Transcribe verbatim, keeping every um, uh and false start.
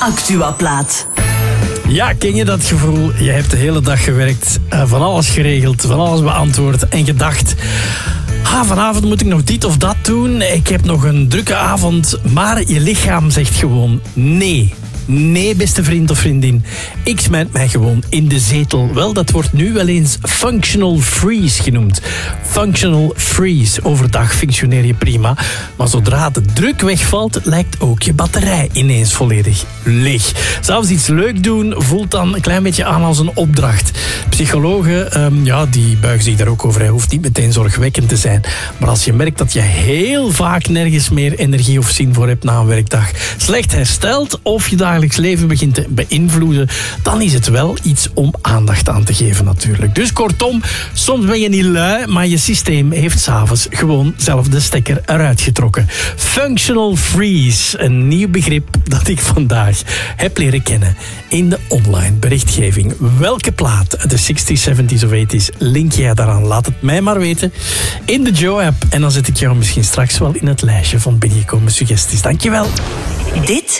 Actua-plaat. Ja, ken je dat gevoel? Je hebt de hele dag gewerkt, uh, van alles geregeld, van alles beantwoord en gedacht... Ah, vanavond moet ik nog dit of dat doen. Ik heb nog een drukke avond. Maar je lichaam zegt gewoon nee. Nee, beste vriend of vriendin. Ik smijt mij gewoon in de zetel. Wel, dat wordt nu wel eens functional freeze genoemd. Functional freeze. Overdag functioneer je prima. Maar zodra de druk wegvalt, lijkt ook je batterij ineens volledig leeg. Zelfs iets leuk doen voelt dan een klein beetje aan als een opdracht. Psychologen, um, ja, die buigen zich daar ook over. Hij hoeft niet meteen zorgwekkend te zijn. Maar als je merkt dat je heel vaak nergens meer energie of zin voor hebt na een werkdag, slecht herstelt of je dagelijks leven begint te beïnvloeden, dan is het wel iets om aandacht aan te geven natuurlijk. Dus kortom, soms ben je niet lui, maar je systeem heeft s'avonds gewoon zelf de stekker eruit getrokken. Functional freeze, een nieuw begrip dat ik vandaag heb leren kennen in de online berichtgeving. Welke plaat uit de zestig's, zeventig's of tachtig's link jij daaraan? Laat het mij maar weten in de Joe-app. En dan zet ik jou misschien straks wel in het lijstje van binnengekomen suggesties. Dankjewel. Dit